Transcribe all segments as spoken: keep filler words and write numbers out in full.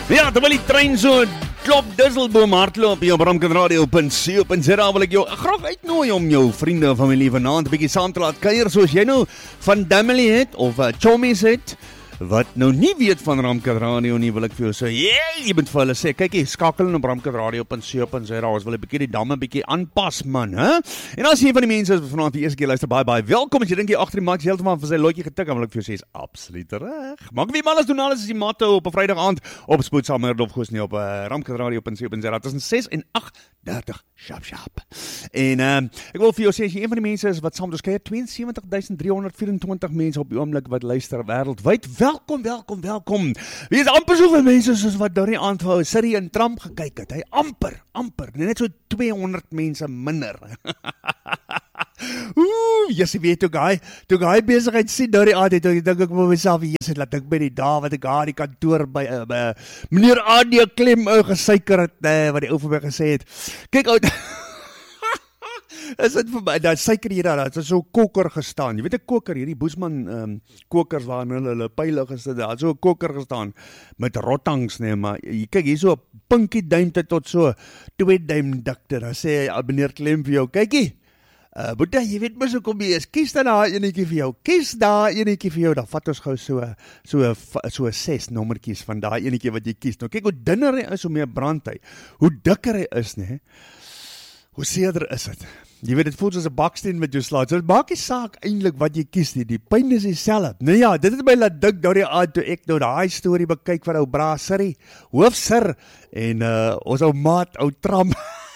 Ja, terwyl die trein so klop Disselboom hardloop hier op Ramkant Radio punt co punt za wil ek jou graag uitnooi om jou vriende en familie vanaand 'n bietjie saam te laat kuier soos jy nou van Damely het of uh, Chommies het wat nou nie weet van Ramkant Radio nie, wil ek vir jou sê, yeah, jy moet vir hulle sê, kyk hier, skakel in op Ramkant Radio punt co punt za, ons wil 'n bietjie die damme bietjie aanpas man, hè? En as jy van die mense is wat vanaand die eerste keer luister, bye bye, welkom, as jy dink jy agter die Max heeltemal vir sy loetjie getik, dan wil ek vir jou sê, is absoluut reg. Maak wie alles doen alles is die motto op 'n Vrydag aand, op Spoed saam met Dolf Goos nie op uh, Ramkant Radio punt co punt za, tussen ses en agt dertig, sharp sharp. En uh, ek wil vir jou sê, as jy een van die mense is wat saam met ons kyk, twee en sewentig duisend drie honderd vyf en twintig mense op die oomblik wat luister wêreldwyd, welkom, welkom, welkom. Wie is amper soveel mense soos wat daar die aand vir Siri en Trump gekyk het, hy amper, amper, net so tweehonderd mense minder. Oeh, yes, jy weet, toe hy, toe hy besigheid sien daar die aand, het, ek dink ek vir myself, yes, laat ek by die dag, wat ek daar die kantoor by, uh, by uh, meneer A D Klem uh, gesuiker het, uh, wat die ou vir my gesê het, kyk uit, is dit vir my, daar suiker hier daar, het so 'n koker gestaan, jy weet 'n koker, hierdie Boesman um, kokers waar hulle hulle pyle gesit, daar het so 'n koker gestaan, met rottangs, nee, maar, jy kyk hier so 'n pinkie duimte tot so, twee duim dikte, dan sê meneer Klem vir jou, kykie, Uh, Boeta, jy weet my so kom jy is, kies dan daar enetjie vir jou, kies daar enetjie vir jou, dan vat ons gou so, so, so ses nommertjies van daar enetjie wat jy kies. Nou kyk hoe dunner hy is, hoe meer brand hy, hoe dikker hy is, nee, hoe seerder is het. Jy weet, het voelt soos 'n baksteen met jou slaat, so het maak die saak eintlik wat jy kies nie, die pyn is dieselfde. Nou ja, dit het my laat dink nou die aand toe ek nou daai storie bekyk van ou Bra Siri, hoofsir, en uh, ons ou maat, ou Tram,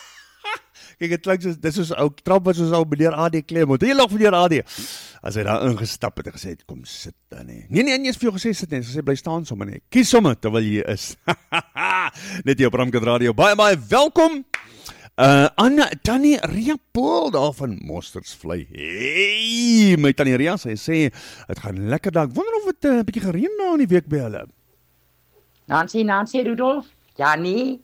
kyk, het klink soos, dit is soos ou Trump wat soos ou meneer A D Klem, wat hy lag meneer A D, as hy daar ingestap het en gesê het, kom sit dan nie, nee nee, nie is vir jou gesê sit nie, sy sê bly staan sommer nie, kies sommer, terwyl jy is, net hier op Ramkant Radio, baie baie welkom, uh, aan Tannie Ria Pool, daar van Mostersvlei, hey, my Tannie Ria, sy sê, het gaan lekker dag, wonder of het 'n uh, bietjie gereën nou in die week by hulle, Nancy, Nancy, Rudolf, ja nie,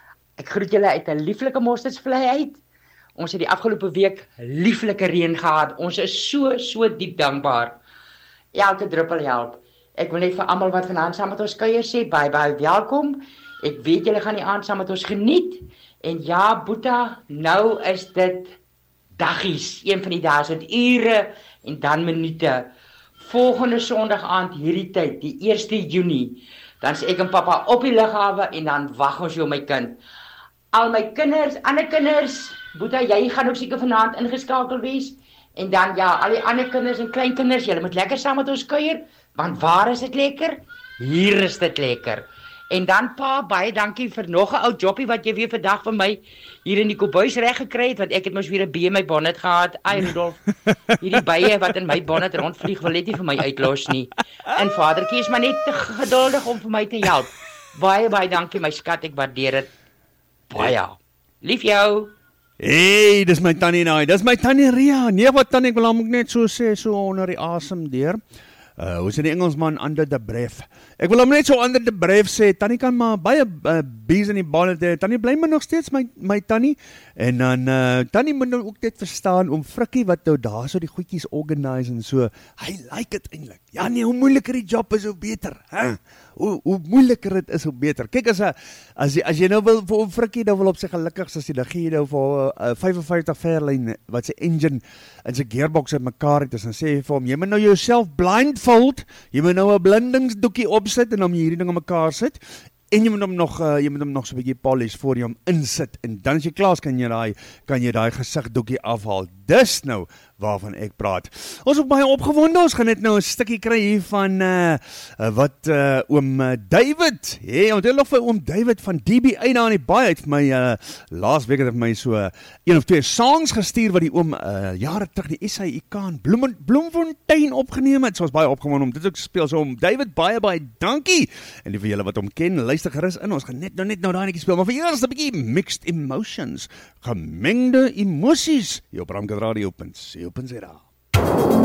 ek groet julle uit 'n lieflike Mostersvlei uit. Ons het die afgelope week lieflike reën gehad. Ons is so, so diep dankbaar. Elke druppel help. Ek wil net vir almal wat vanaand saam met ons kuier sê, bye bye, welkom. Ek weet julle gaan die aand saam met ons geniet. En ja, Boeta, nou is dit daggies, een van die dae, is dit ure en dan minute. Volgende Sondag aand hierdie tyd, die eerste Junie, dan is ek en pappa op die lughawe en dan wag ons jou my kind. Al my kinders, ander kinders, Boeta, jy gaan ook seker vanaand ingeskakel wees, en dan ja, al die ander kinders en kleinkinders, julle moet lekker saam met ons kuier, want waar is dit lekker? Hier is dit lekker. En dan pa, baie dankie vir nog 'n ou joppie wat jy weer vandag vir my hier in die kombuis reg gekry het, want ek het mos weer 'n bee in my bonnet gehad. Ai Rudolf, hierdie bye wat in my bonnet rondvlieg wil net nie vir my uitlos nie. En vadertjie is maar net te geduldig om vir my te help. Baie baie dankie my skat, ek waardeer dit. Baie. Lief jou. Hey, dis my Tannie nou, dis my Tannie Ria. Nee, wat Tannie, ek wil hom ook net so sê, so onder die asem deur. Uh, hoe sê die Engelsman, under the breath. Ek wil hom net so under the breath sê, Tannie kan maar baie uh, bees in die bonnet hê, Tannie bly maar nog steeds my, my Tannie, en dan, uh, Tannie moet nou ook net verstaan, om Frikkie wat nou daar so die goedjies organise en so, hy like het eintlik, ja nee, hoe moeiliker die job is, hoe beter, hè? Hoe, hoe moeiliker het is, hoe beter. Kyk, as, as, as jy nou wil, vir om Frikkie nou wil op sy gelukkig, as jy nou gee jy nou vir uh, vyfenvyftig Fairlane, wat sy engine, en sy gearbox uit mekaar het, en sê jy vir hom, jy moet nou jouself blindfold, jy moet nou 'n blindingsdoekie opsit, en dan jy hierdie ding aan mekaar sit, en jy moet hom nog, uh, jy moet hom nog so 'n bietjie polish, voor jy hom insit, en dan as jy klaar is, kan jy daai, kan jy daai gesigdoekie afhaal, dis nou, waarvan ek praat. Ons is baie opgewonde, ons gaan net nou 'n stukkie kry hier van, uh, uh, wat, uh, oom uh, David, hey, onthou nog vir oom David van D B A daar in die baie, het vir my, uh, laas week het vir my so, uh, een of twee songs gestuur, wat die oom, uh, jare terug, die S I I K in Bloem, Bloemfontein opgeneem het, so ons baie opgewonde om dit ook speel, so oom David, baie, baie dankie, en die vir julle wat hom ken, luister gerus in, ons gaan net nou net nou daar netjie speel, maar vir eers 'n bietjie mixed emotions, gemengde emosies, hier op Ramkant Radio punt co punt za.